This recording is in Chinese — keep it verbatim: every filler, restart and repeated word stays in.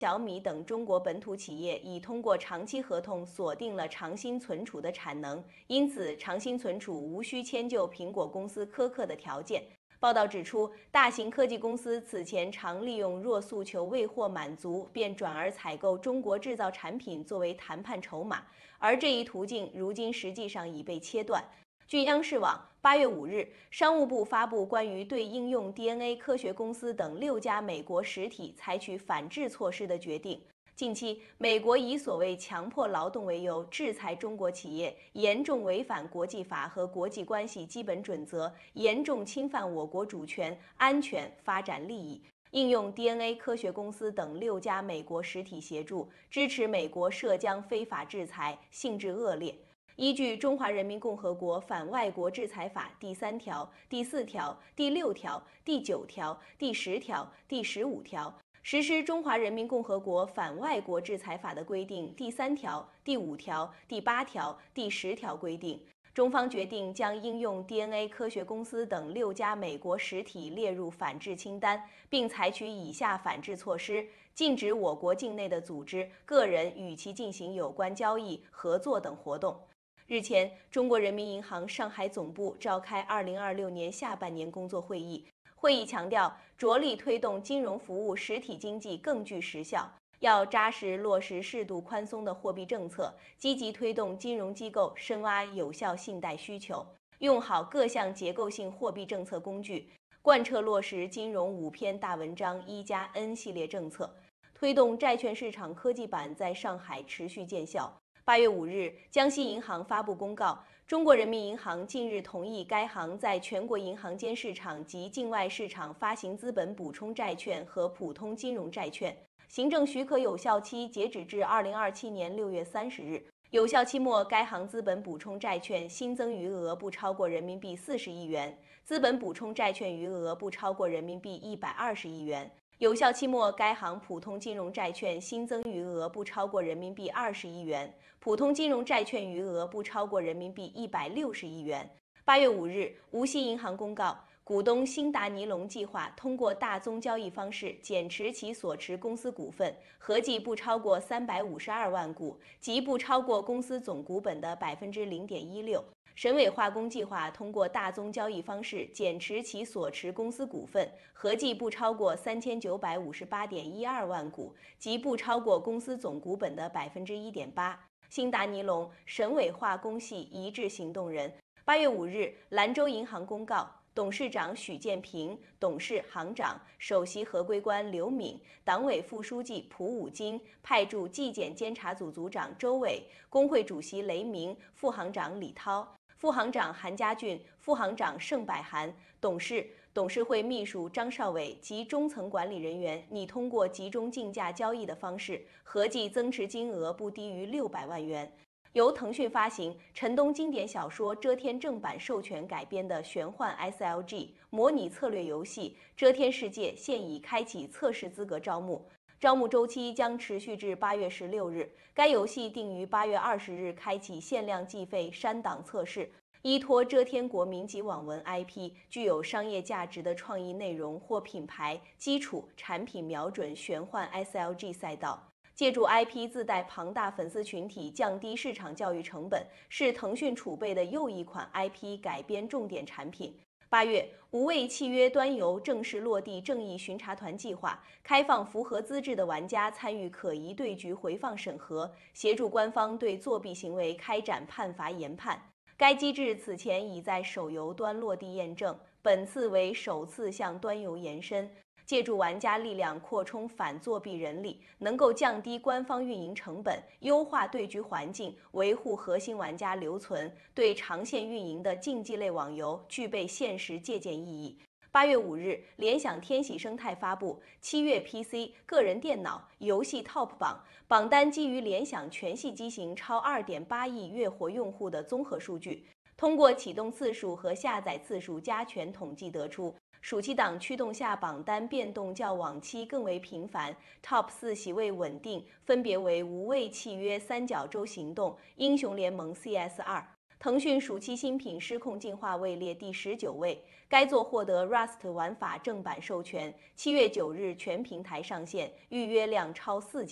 小米等中国本土企业已通过长期合同锁定了长鑫存储的产能，因此长鑫存储无需迁就苹果公司苛刻的条件。报道指出，大型科技公司此前常利用若诉求未获满足，便转而采购中国制造产品作为谈判筹码，而这一途径如今实际上已被切断。据央视网，八月五日，商务部发布关于对应用 D N A 科学公司等六家美国实体采取反制措施的决定。近期，美国以所谓强迫劳动为由制裁中国企业，严重违反国际法和国际关系基本准则，严重侵犯我国主权、安全、发展利益。应用 D N A 科学公司等六家美国实体协助支持美国涉疆非法制裁，性质恶劣。依据《中华人民共和国反外国制裁法》第三条、第四条、第六条、第九条、第十条、第十五条，实施《中华人民共和国反外国制裁法》的规定第三条、第五条、第八条、第十条规定，中方决定将应用 D N A 科学公司等六家美国实体列入反制清单，并采取以下反制措施：禁止我国境内的组织、个人与其进行有关交易、合作等活动。日前，中国人民银行上海总部召开二零二六年下半年工作会议。会议强调，着力推动金融服务实体经济更具实效，要扎实落实适度宽松的货币政策，积极推动金融机构深挖有效信贷需求，用好各项结构性货币政策工具，贯彻落实金融五篇大文章一加 N 系列政策，推动债券市场科技板在上海持续见效。八月五日，江西银行发布公告，中国人民银行近日同意该行在全国银行间市场及境外市场发行资本补充债券和普通金融债券，行政许可有效期截止至二零二七年六月三十日。有效期末，该行资本补充债券新增余额不超过人民币四十亿元，资本补充债券余额不超过人民币一百二十亿元。有效期末，该行普通金融债券新增余额不超过人民币二十亿元，普通金融债券余额不超过人民币一百六十亿元。八月五日，无锡银行公告，股东新达尼龙计划通过大宗交易方式减持其所持公司股份，合计不超过三百五十二万股，即不超过公司总股本的百分之零点一六。沈伟化工计划通过大宗交易方式减持其所持公司股份，合计不超过三千九百五十八点一二万股，即不超过公司总股本的百分之一点八。新达尼龙、沈伟化工系一致行动人。八月五日，兰州银行公告，董事长许建平、董事行长、首席合规官刘敏、党委副书记蒲武金派驻纪检监察组组长周伟、工会主席雷鸣、副行长李涛、副行长韩家俊、副行长盛百涵、董事、董事会秘书张少伟及中层管理人员拟通过集中竞价交易的方式，合计增持金额不低于六百万元。由腾讯发行、陈东经典小说《遮天》正版授权改编的玄幻 S L G 模拟策略游戏《遮天世界》现已开启测试资格招募，招募周期将持续至八月十六日。该游戏定于八月二十日开启限量计费删档测试。依托遮天国民级网文 I P， 具有商业价值的创意内容或品牌基础产品瞄准玄幻 S L G 赛道。借助 I P 自带庞大粉丝群体，降低市场教育成本，是腾讯储备的又一款 I P 改编重点产品。八月，无畏契约端游正式落地正义巡查团计划，开放符合资质的玩家参与可疑对局回放审核，协助官方对作弊行为开展判罚研判。该机制此前已在手游端落地验证，本次为首次向端游延伸。借助玩家力量扩充反作弊人力，能够降低官方运营成本，优化对局环境，维护核心玩家留存，对长线运营的竞技类网游具备现实借鉴意义。八月五日，联想天喜生态发布七月 P C、个人电脑、游戏 Top 榜，榜单基于联想全系机型超 二点八亿月活用户的综合数据，通过启动次数和下载次数加权统计得出，暑期档驱动下榜单变动较往期更为频繁 ，Top 四席位稳定，分别为无畏契约、三角洲行动、英雄联盟 C S 二。 腾讯暑期新品《失控进化》位列第十九位。该作获得 Rust 玩法正版授权，七月九日全平台上线，预约量超四千。